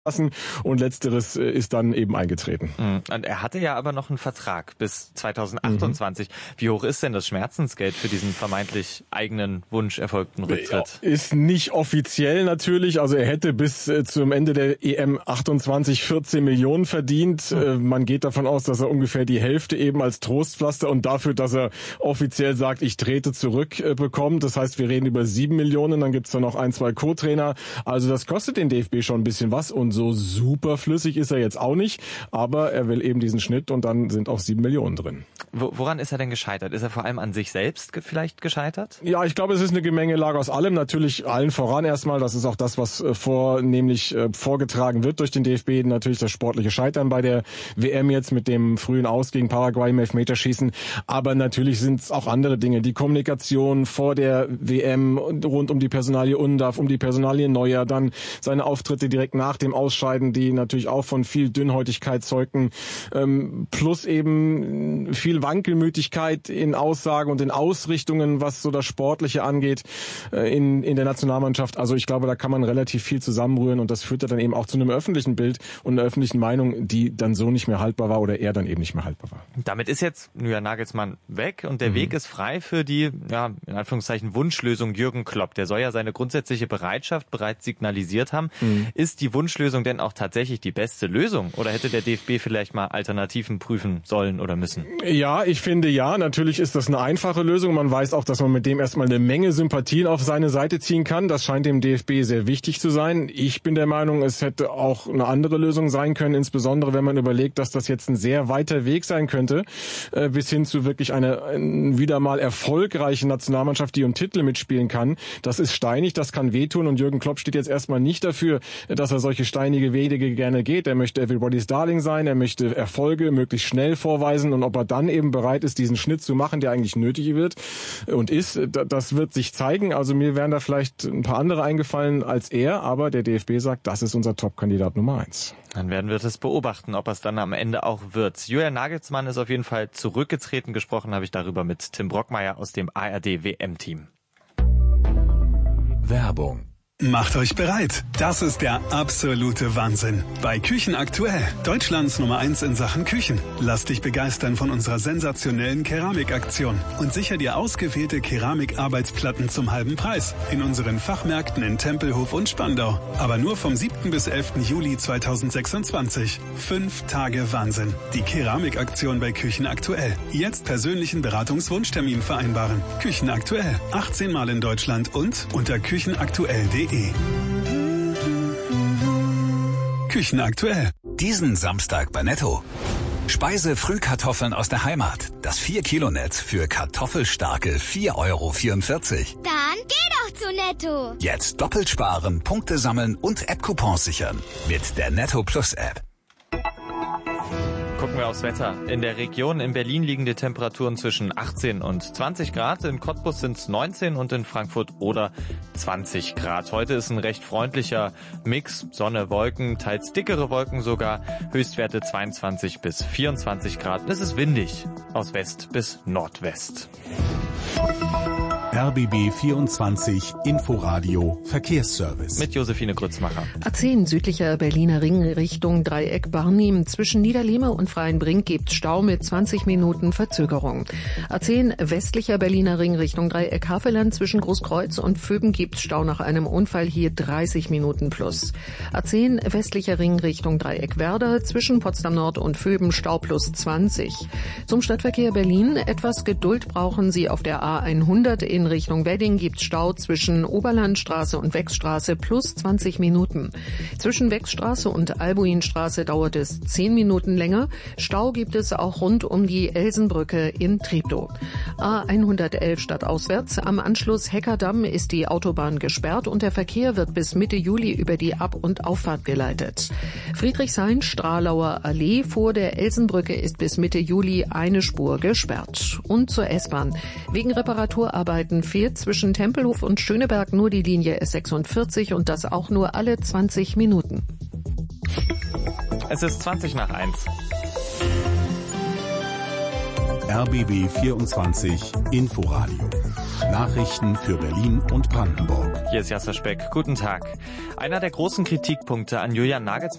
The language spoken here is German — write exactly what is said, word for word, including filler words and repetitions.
lassen und letzteres ist dann eben eingetreten. Und er hatte ja aber noch einen Vertrag bis zweitausendachtundzwanzig. Mhm. Wie hoch ist denn das Schmerzensgeld für diesen vermeintlich eigenen Wunsch erfolgten Rücktritt? Ist nicht offiziell natürlich, also er hätte bis äh, zum Ende der E M achtundzwanzig vierzehn Millionen verdient. Mhm. Äh, man geht davon aus, dass er ungefähr die Hälfte eben als Trostpflaster und dafür, dass er offiziell sagt, ich trete zurück, äh, bekommt. Das heißt, wir reden über sieben Millionen, dann gibt's da noch ein, zwei Co-Trainer. Also das kostet den D F B schon ein bisschen was und so super flüssig ist er jetzt auch nicht, aber er will eben diesen Schnitt und dann sind auch sieben Millionen drin. Woran ist er denn gescheitert? Ist er vor allem an sich selbst vielleicht gescheitert? Ja, ich glaube, es ist eine Gemengelage aus allem. Natürlich allen voran erstmal, das ist auch das, was vornehmlich äh, vorgetragen wird durch den D F B, natürlich das sportliche Scheitern bei der W M jetzt mit dem frühen Aus gegen Paraguay im Elfmeterschießen. Aber natürlich sind es auch andere Dinge. Die Kommunikation vor der W M rund um die Personalie Undav, um die Personalie Neuer, dann seine Auftritte direkt nach dem Ausscheiden, die natürlich auch von viel Dünnhäutigkeit zeugten, ähm, plus eben viel Wankelmütigkeit in Aussagen und in Ausrichtungen, was so das Sportliche angeht, äh, in, in der Nationalmannschaft. Also ich glaube, da kann man relativ viel zusammenrühren und das führt dann eben auch zu einem öffentlichen Bild und einer öffentlichen Meinung, die dann so nicht mehr haltbar war oder er dann eben nicht mehr haltbar war. Damit ist jetzt Julian Nagelsmann weg und der mhm. Weg ist frei für die, ja, in Anführungszeichen Wunschlösung Jürgen Klopp. Der soll ja seine grundsätzliche Bereitschaft bereits signalisiert haben. Mhm. Ist die Wunschlösung denn auch tatsächlich die beste Lösung? Oder hätte der D F B vielleicht mal Alternativen prüfen sollen oder müssen? Ja, ich finde ja. Natürlich ist das eine einfache Lösung. Man weiß auch, dass man mit dem erstmal eine Menge Sympathien auf seine Seite ziehen kann. Das scheint dem D F B sehr wichtig zu sein. Ich bin der Meinung, es hätte auch eine andere Lösung sein können, insbesondere wenn man überlegt, dass das jetzt ein sehr weiter Weg sein könnte, äh, bis hin zu wirklich einer äh, wieder mal erfolgreichen Nationalmannschaft, die um Titel mitspielen kann. Das ist steinig, das kann wehtun und Jürgen Klopp steht jetzt erstmal nicht dafür, dass er solche steinige Wege gerne geht. Er möchte Everybody's Darling sein, er möchte Erfolge möglichst schnell vorweisen und ob er dann eben bereit ist, diesen Schnitt zu machen, der eigentlich nötig wird und ist, das wird sich zeigen. Also mir wären da vielleicht ein paar andere eingefallen als er, aber der D F B sagt, das ist unser Top-Kandidat Nummer eins. Dann werden wir das beobachten, ob es dann am Ende auch wird. Julian Nagelsmann ist auf jeden Fall zurückgetreten. Gesprochen habe ich darüber mit Tim Brockmeier aus dem A R D W M-Team. Werbung. Macht euch bereit. Das ist der absolute Wahnsinn. Bei Küchen aktuell, Deutschlands Nummer eins in Sachen Küchen. Lass dich begeistern von unserer sensationellen Keramikaktion und sicher dir ausgewählte Keramikarbeitsplatten zum halben Preis in unseren Fachmärkten in Tempelhof und Spandau. Aber nur vom siebten bis elften Juli zweitausendsechsundzwanzig. Fünf Tage Wahnsinn. Die Keramikaktion bei Küchen aktuell. Jetzt persönlichen Beratungswunschtermin vereinbaren. Küchen aktuell. achtzehn Mal in Deutschland und unter küchenaktuell punkt de. Küchen aktuell. Diesen Samstag bei Netto. Speise-Frühkartoffeln aus der Heimat. Das vier Kilo Netz für kartoffelstarke vier Euro vierundvierzig. Dann geh doch zu Netto. Jetzt doppelt sparen, Punkte sammeln und App-Coupons sichern. Mit der Netto Plus App. Gucken wir aufs Wetter. In der Region in Berlin liegen die Temperaturen zwischen achtzehn und zwanzig Grad. In Cottbus sind es neunzehn und in Frankfurt oder zwanzig Grad. Heute ist ein recht freundlicher Mix. Sonne, Wolken, teils dickere Wolken sogar. Höchstwerte zweiundzwanzig bis vierundzwanzig Grad. Es ist windig aus West bis Nordwest. R B B vierundzwanzig Inforadio Verkehrsservice. Mit Josephine Grützmacher. A zehn südlicher Berliner Ring Richtung Dreieck Barnim. Zwischen Niederlehme und Freienbrink gibt Stau mit zwanzig Minuten Verzögerung. A zehn westlicher Berliner Ring Richtung Dreieck Havelland. Zwischen Großkreuz und Vöben gibt Stau nach einem Unfall, hier dreißig Minuten plus. A zehn westlicher Ring Richtung Dreieck Werder. Zwischen Potsdam Nord und Vöben Stau plus zwanzig. Zum Stadtverkehr Berlin. Etwas Geduld brauchen Sie auf der A hundert in In Richtung Wedding gibt Stau zwischen Oberlandstraße und Wechsstraße plus zwanzig Minuten. Zwischen Wechsstraße und Albuinstraße dauert es zehn Minuten länger. Stau gibt es auch rund um die Elsenbrücke in Treptow. A hundertelf stadtauswärts. Am Anschluss Heckerdamm ist die Autobahn gesperrt und der Verkehr wird bis Mitte Juli über die Ab- und Auffahrt geleitet. Friedrichshain, Stralauer Allee vor der Elsenbrücke ist bis Mitte Juli eine Spur gesperrt. Und zur S-Bahn. Wegen Reparaturarbeiten fährt zwischen Tempelhof und Schöneberg nur die Linie S sechsundvierzig und das auch nur alle zwanzig Minuten. Es ist zwanzig nach eins. R B B vierundzwanzig Inforadio. Nachrichten für Berlin und Brandenburg. Hier ist Jasser Speck. Guten Tag. Einer der großen Kritikpunkte an Julian Nagelsmann